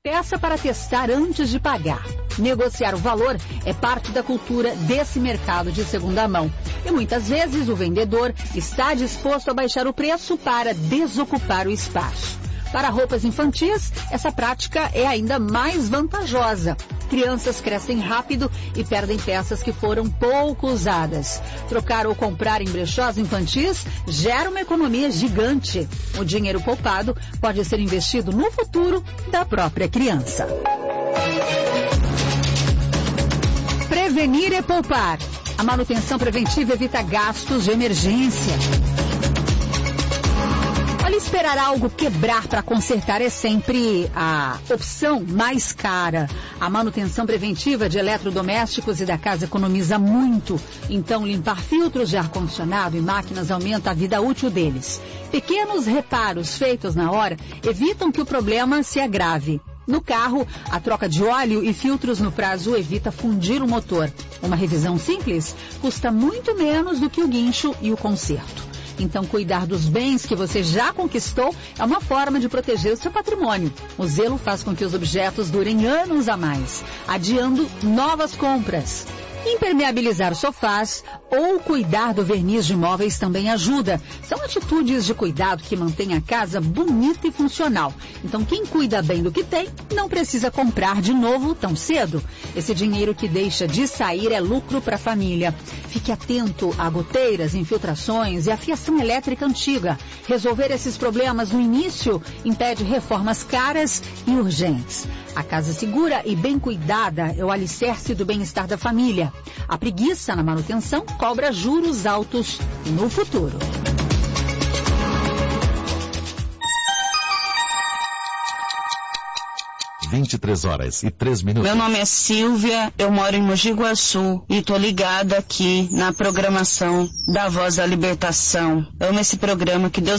Peça para testar antes de pagar. Negociar o valor é parte da cultura desse mercado de segunda mão. E muitas vezes o vendedor está disposto a baixar o preço para desocupar o espaço. Para roupas infantis, essa prática é ainda mais vantajosa. Crianças crescem rápido e perdem peças que foram pouco usadas. Trocar ou comprar em brechós infantis gera uma economia gigante. O dinheiro poupado pode ser investido no futuro da própria criança. Prevenir é poupar. A manutenção preventiva evita gastos de emergência. Olha, esperar algo quebrar para consertar é sempre a opção mais cara. A manutenção preventiva de eletrodomésticos e da casa economiza muito. Então, limpar filtros de ar-condicionado e máquinas aumenta a vida útil deles. Pequenos reparos feitos na hora evitam que o problema se agrave. No carro, a troca de óleo e filtros no prazo evita fundir o motor. Uma revisão simples custa muito menos do que o guincho e o conserto. Então, cuidar dos bens que você já conquistou é uma forma de proteger o seu patrimônio. O zelo faz com que os objetos durem anos a mais, adiando novas compras. Impermeabilizar sofás ou cuidar do verniz de móveis também ajuda. São atitudes de cuidado que mantêm a casa bonita e funcional. Então, quem cuida bem do que tem, não precisa comprar de novo tão cedo. Esse dinheiro que deixa de sair é lucro para a família. Fique atento a goteiras, infiltrações e a fiação elétrica antiga. Resolver esses problemas no início impede reformas caras e urgentes. A casa segura e bem cuidada é o alicerce do bem-estar da família. A preguiça na manutenção cobra juros altos no futuro. (23h03). Meu nome é Silvia, eu moro em Mogi Guaçu e tô ligada aqui na programação da Voz da Libertação. Amo esse programa, que Deus